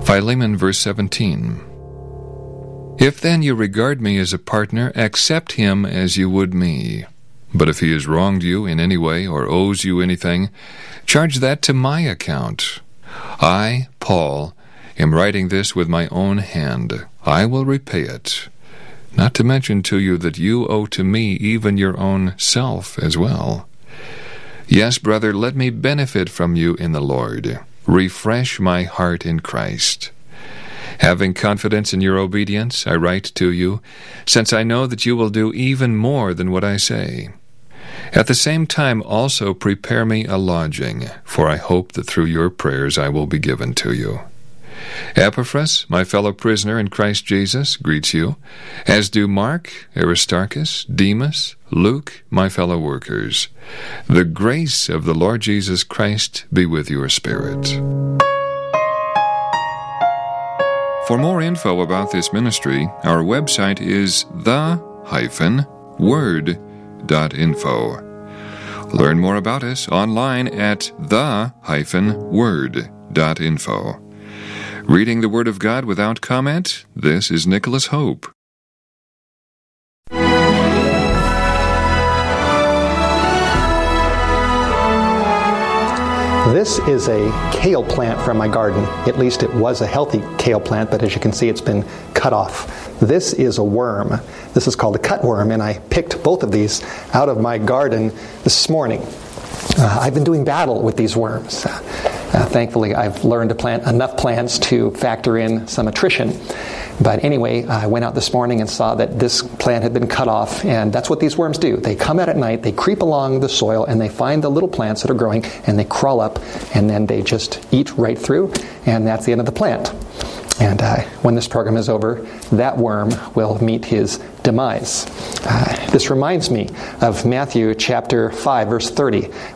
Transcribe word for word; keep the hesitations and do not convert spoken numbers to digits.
Philemon, verse seventeen. If then you regard me as a partner, accept him as you would me. But if he has wronged you in any way or owes you anything, charge that to my account. I, Paul, am writing this with my own hand. I will repay it. Not to mention to you that you owe to me even your own self as well. Yes, brother, let me benefit from you in the Lord. Refresh my heart in Christ. Having confidence in your obedience, I write to you, since I know that you will do even more than what I say. At the same time also prepare me a lodging, for I hope that through your prayers I will be given to you. Epaphras, my fellow prisoner in Christ Jesus, greets you, as do Mark, Aristarchus, Demas, Luke, my fellow workers. The grace of the Lord Jesus Christ be with your spirit. For more info about this ministry, our website is the dash word dot info. Learn more about us online at the dash word dot info. Reading the Word of God without comment, this is Nicholas Hope. This is a kale plant from my garden. At least it was a healthy kale plant, but as you can see, it's been cut off. This is a worm. This is called a cutworm, and I picked both of these out of my garden this morning. Uh, I've been doing battle with these worms. Uh, uh, thankfully, I've learned to plant enough plants to factor in some attrition. But anyway, I went out this morning and saw that this plant had been cut off, and that's what these worms do. They come out at night, they creep along the soil, and they find the little plants that are growing, and they crawl up, and then they just eat right through, and that's the end of the plant. And uh, when this program is over, that worm will meet his demise. Uh, this reminds me of Matthew chapter five, verse thirty,